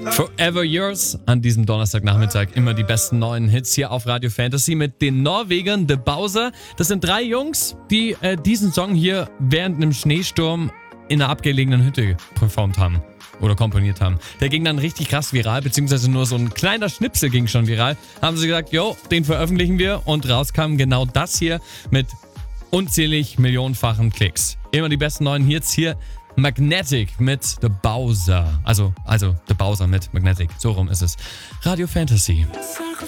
Forever Yours an diesem Donnerstagnachmittag. Immer die besten neuen Hits hier auf Radio Fantasy mit den Norwegern The Bowser. Das sind 3 Jungs, die diesen Song hier während einem Schneesturm in einer abgelegenen Hütte performt haben oder komponiert haben. Der ging dann richtig krass viral, beziehungsweise nur so ein kleiner Schnipsel ging schon viral. Haben sie gesagt, jo, den veröffentlichen wir, und rauskam genau das hier mit unzählig millionenfachen Klicks. Immer die besten neuen Hits hier. Magnetic mit The Bowser. Also The Bowser mit Magnetic. So rum ist es. Radio Fantasy.